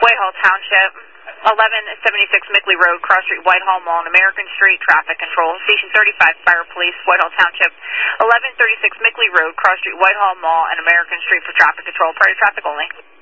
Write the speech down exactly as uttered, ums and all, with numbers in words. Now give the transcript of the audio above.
Whitehall Township, eleven seventy-six Mickley Road, Cross Street, Whitehall Mall, and American Street, traffic control. Station thirty-five, Fire Police, Whitehall Township, eleven thirty-six Mickley Road, Cross Street, Whitehall Mall, and American Street for traffic control. Priority traffic only.